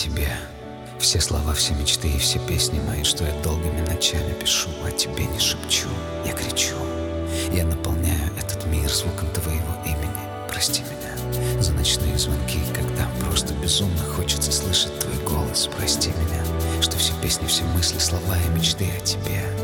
тебе. Все слова, все мечты и все песни мои, что я долгими ночами пишу, а тебе не шепчу, я кричу. Я наполняю этот мир звуком твоего имени. Прости меня за ночные звонки, когда просто безумно хочется слышать твой голос. Прости меня, что все песни, все мысли, слова и мечты о тебе.